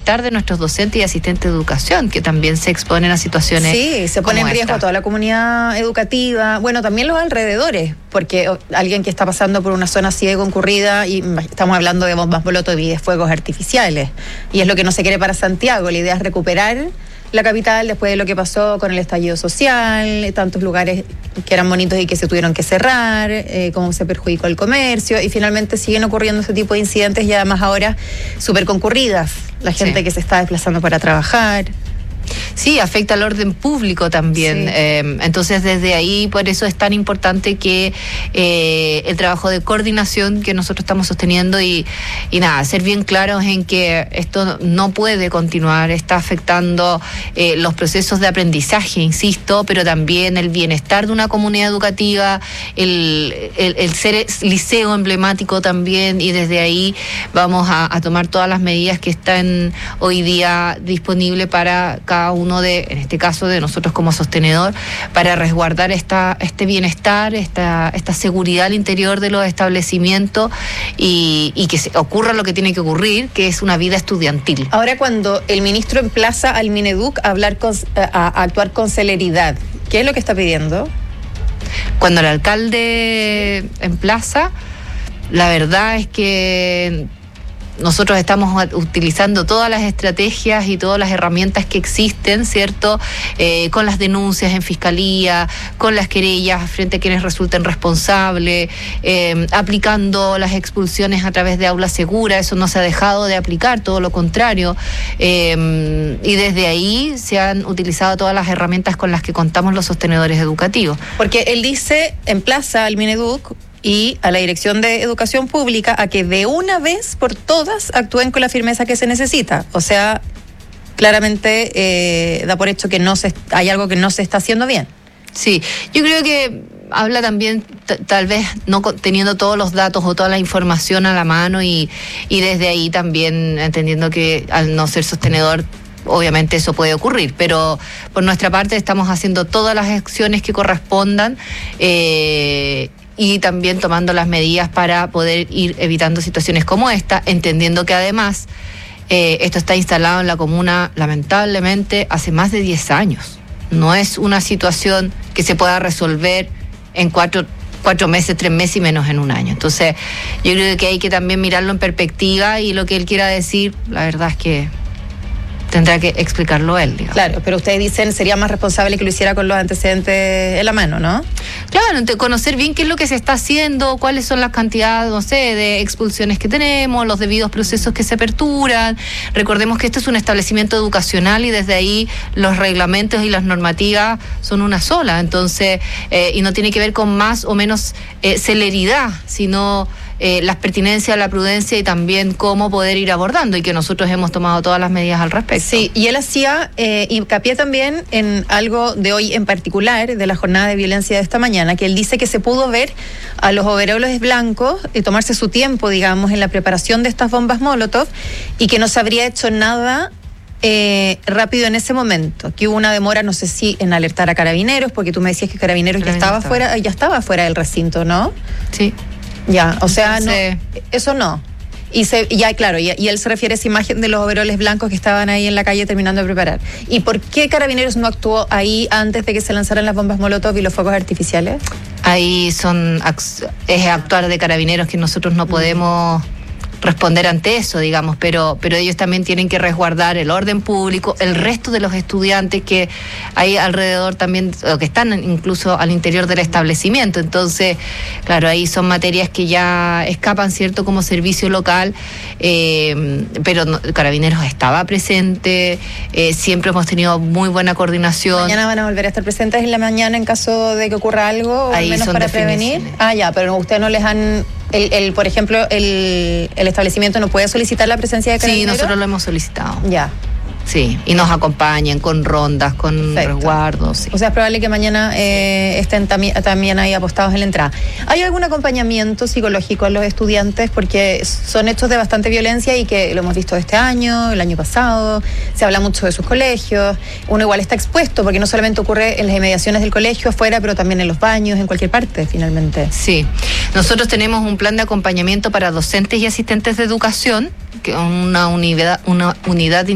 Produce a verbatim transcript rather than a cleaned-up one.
bienestar de nuestros docentes y asistentes de educación, que también se exponen a situaciones. Sí, se pone en riesgo esta. toda la comunidad educativa, bueno, también los alrededores, porque alguien que está pasando por una zona así de concurrida, y estamos hablando de bombas molotov y de fuegos artificiales, y es lo que no se quiere para Santiago. La idea es recuperar la capital después de lo que pasó con el estallido social, tantos lugares que eran bonitos y que se tuvieron que cerrar, eh, cómo se perjudicó el comercio, y finalmente siguen ocurriendo ese tipo de incidentes, y además ahora súper concurridas, la gente sí. que se está desplazando para trabajar. Sí, afecta al orden público también. Sí. Eh, entonces, desde ahí, por eso es tan importante que eh, el trabajo de coordinación que nosotros estamos sosteniendo y, y nada, ser bien claros en que esto no puede continuar, está afectando eh, los procesos de aprendizaje, insisto, pero también el bienestar de una comunidad educativa, el, el, el ser liceo emblemático también, y desde ahí vamos a, a tomar todas las medidas que están hoy día disponibles para cada uno de, en este caso de nosotros como sostenedor, para resguardar esta, este bienestar, esta, esta seguridad al interior de los establecimientos y, y que se ocurra lo que tiene que ocurrir, que es una vida estudiantil. Ahora, cuando el ministro emplaza al Mineduc a, hablar con, a, a actuar con celeridad, ¿qué es lo que está pidiendo? Cuando el alcalde emplaza, la verdad es que nosotros estamos utilizando todas las estrategias y todas las herramientas que existen, ¿cierto? Eh, con las denuncias en fiscalía, con las querellas frente a quienes resulten responsables, eh, aplicando las expulsiones a través de aula segura. Eso no se ha dejado de aplicar, todo lo contrario. Eh, y desde ahí se han utilizado todas las herramientas con las que contamos los sostenedores educativos. Porque él dice, emplaza al Mineduc y a la Dirección de Educación Pública a que de una vez por todas actúen con la firmeza que se necesita. O sea, claramente eh, da por hecho que no se, hay algo que no se está haciendo bien. Sí, yo creo que habla también, t- tal vez no teniendo todos los datos o toda la información a la mano, y, y desde ahí también entendiendo que al no ser sostenedor, obviamente eso puede ocurrir, pero por nuestra parte estamos haciendo todas las acciones que correspondan, eh, y también tomando las medidas para poder ir evitando situaciones como esta, entendiendo que además eh, esto está instalado en la comuna lamentablemente hace más de diez años. No es una situación que se pueda resolver en cuatro, cuatro meses, tres meses y menos en un año. Entonces yo creo que hay que también mirarlo en perspectiva, y lo que él quiera decir, la verdad es que tendrá que explicarlo él, digamos. Claro, pero ustedes dicen sería más responsable que lo hiciera con los antecedentes en la mano, ¿no? Claro, conocer bien qué es lo que se está haciendo, cuáles son las cantidades, no sé, de expulsiones que tenemos, los debidos procesos que se aperturan. Recordemos que esto es un establecimiento educacional y desde ahí los reglamentos y las normativas son una sola, entonces, eh, y no tiene que ver con más o menos eh, celeridad, sino Eh, las pertinencias, la prudencia y también cómo poder ir abordando, y que nosotros hemos tomado todas las medidas al respecto. Sí, y él hacía eh, hincapié también en algo de hoy en particular, de la jornada de violencia de esta mañana, que él dice que se pudo ver a los overoles blancos y tomarse su tiempo, digamos, en la preparación de estas bombas molotov, y que no se habría hecho nada Eh, rápido en ese momento, que hubo una demora, no sé si en alertar a Carabineros, porque tú me decías que Carabineros, Carabineros ya estaba estaba. fuera, ya estaba fuera del recinto, ¿no? Sí. Ya, o sea, Entonces, no, eso no. Y se, ya, claro, y, y él se refiere a esa imagen de los overoles blancos que estaban ahí en la calle terminando de preparar. ¿Y por qué Carabineros no actuó ahí antes de que se lanzaran las bombas molotov y los fuegos artificiales? Ahí son es actuar de Carabineros, que nosotros no podemos responder ante eso, digamos, pero pero ellos también tienen que resguardar el orden público, el resto de los estudiantes que hay alrededor también, o que están incluso al interior del establecimiento. Entonces, claro, ahí son materias que ya escapan, ¿cierto?, como servicio local, eh, pero no, Carabineros estaba presente, eh, siempre hemos tenido muy buena coordinación. ¿Mañana van a volver a estar presentes en la mañana en caso de que ocurra algo, o al menos para prevenir? Ah, ya, pero ustedes no les han... El, el, por ejemplo, el, el establecimiento no puede solicitar la presencia de Carabineros. Sí, nosotros lo hemos solicitado. Ya. Sí, y nos acompañan con rondas, con Perfecto. resguardos. Sí. O sea, es probable que mañana eh, estén también, también ahí apostados en la entrada. ¿Hay algún acompañamiento psicológico a los estudiantes? Porque son hechos de bastante violencia y que lo hemos visto este año, el año pasado, se habla mucho de sus colegios, uno igual está expuesto, porque no solamente ocurre en las inmediaciones del colegio, afuera, pero también en los baños, en cualquier parte, finalmente. Sí, nosotros tenemos un plan de acompañamiento para docentes y asistentes de educación, que es una unidad, una unidad